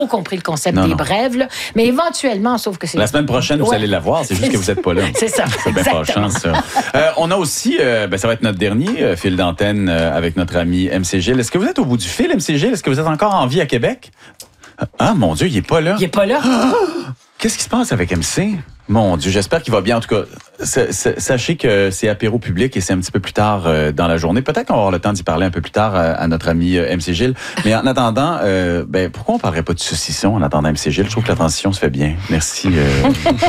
compris le concept des brèves, là. Mais éventuellement, sauf que c'est... La semaine prochaine, vous allez la voir, c'est juste que vous n'êtes pas là. C'est ça, c'est bien fâchant, ça. On a aussi, ça va être notre dernier fil d'antenne avec notre ami MC Gilles. Est-ce que vous êtes au bout du fil, MC Gilles? Est-ce que vous êtes encore en vie à Québec? Ah, mon Dieu, il est pas là. Il est pas là? Qu'est-ce qui se passe avec MC? Mon Dieu, j'espère qu'il va bien. En tout cas, sachez que c'est apéro public et c'est un petit peu plus tard dans la journée. Peut-être qu'on va avoir le temps d'y parler un peu plus tard à notre ami MC Gilles. Mais en attendant, pourquoi on parlerait pas de saucisson en attendant MC Gilles? Je trouve que la transition se fait bien. Merci.